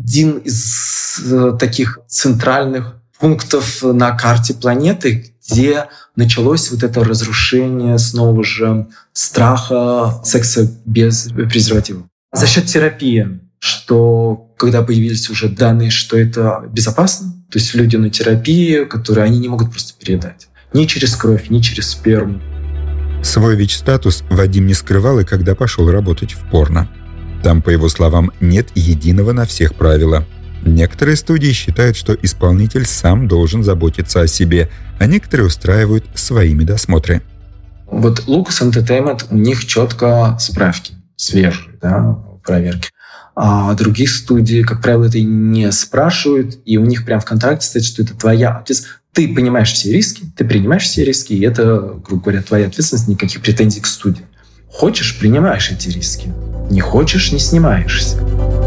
один из таких центральных пунктов на карте планеты, где началось вот это разрушение снова же страха секса без презерватива. За счет терапии, что когда появились уже данные, что это безопасно, то есть люди на терапии, которые они не могут просто передать. Ни через кровь, ни через сперму. Свой ВИЧ-статус Вадим не скрывал и когда пошел работать в порно. Там, по его словам, нет единого на всех правила. Некоторые студии считают, что исполнитель сам должен заботиться о себе, а некоторые устраивают свои медосмотры. Вот Lucas Entertainment, у них четко справки свежие, проверки. А других студий, как правило, это и не спрашивают, и у них прям в контракте стоит, что это твоя ответственность. Ты понимаешь все риски, ты принимаешь все риски, и это, грубо говоря, твоя ответственность, никаких претензий к студии. Хочешь — принимаешь эти риски. Не хочешь — не снимаешься.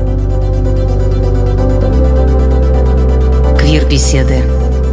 Квир-беседы.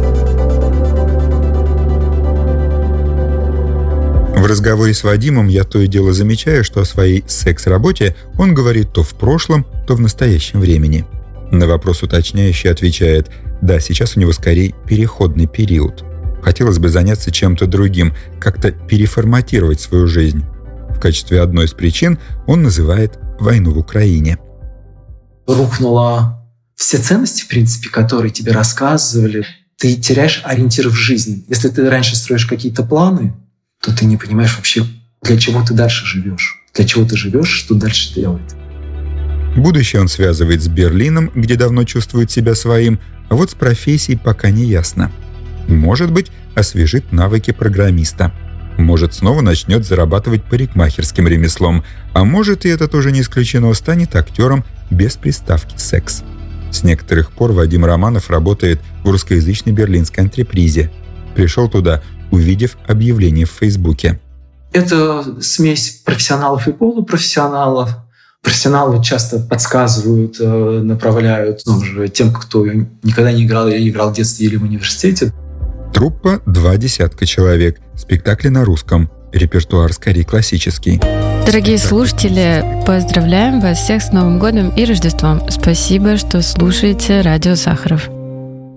В разговоре с Вадимом я то и дело замечаю, что о своей секс-работе он говорит то в прошлом, то в настоящем времени. На вопрос уточняющий отвечает: да, сейчас у него скорее переходный период. Хотелось бы заняться чем-то другим, как-то переформатировать свою жизнь. В качестве одной из причин он называет войну в Украине. Рухнула все ценности, в принципе, которые тебе рассказывали. Ты теряешь ориентир в жизни. Если ты раньше строишь какие-то планы, то ты не понимаешь вообще, для чего ты дальше живешь. Для чего ты живешь, что дальше делать. Будущее он связывает с Берлином, где давно чувствует себя своим, а вот с профессией пока не ясно. Может быть, освежит навыки программиста. Может, снова начнет зарабатывать парикмахерским ремеслом, а может, и это тоже не исключено, станет актером без приставки «секс». С некоторых пор Вадим Романов работает в русскоязычной берлинской антрепризе. Пришел туда, увидев объявление в Фейсбуке. Это смесь профессионалов и полупрофессионалов. Профессионалы часто подсказывают, направляют тем, кто никогда не играл или играл в детстве или в университете. Труппа 20 человек. Спектакли на русском. Репертуар скорее классический. Дорогие слушатели, поздравляем вас всех с Новым годом и Рождеством. Спасибо, что слушаете Радио Сахаров.